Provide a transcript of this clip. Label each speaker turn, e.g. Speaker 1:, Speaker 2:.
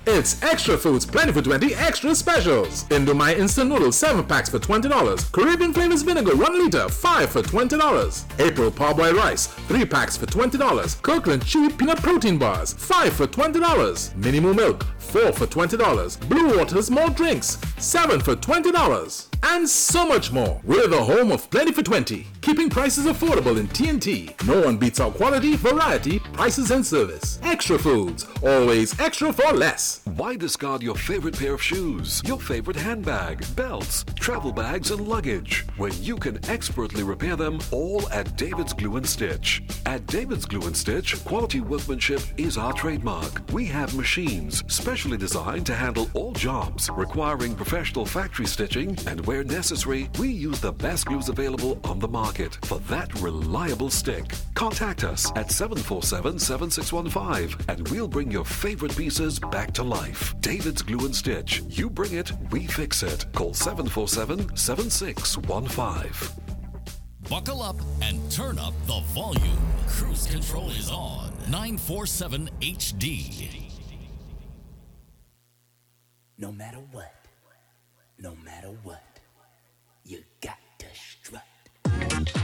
Speaker 1: It's Extra Foods Plenty for 20 Extra Specials. Indomie Instant Noodles 7 packs for $20. Caribbean Flavors Vinegar 1 liter 5 for $20. April Parboiled Rice 3 packs for $20. Kirkland Chewy Peanut Protein Bars 5 for $20. Minimoo Milk 4 for $20. Blue Waters Malt Drinks 7 for $20. And so much more. We're the home of Plenty for 20, keeping prices affordable in TNT. No one beats our quality, variety, prices, and service. Extra Foods, always extra for less.
Speaker 2: Why discard your favorite pair of shoes, your favorite handbag, belts, travel bags, and luggage when you can expertly repair them all at David's Glue and Stitch? At David's Glue and Stitch, quality workmanship is our trademark. We have machines specially designed to handle all jobs requiring professional factory stitching, and where necessary, we use the best glues available on the market for that reliable stick. Contact us at 747-7615 and we'll bring your favorite pieces back to life. David's Glue and Stitch. You bring it, we fix it. Call 747-7615.
Speaker 3: Buckle up and turn up the volume. Cruise control is on. 947 HD.
Speaker 4: No matter what, you got to strut.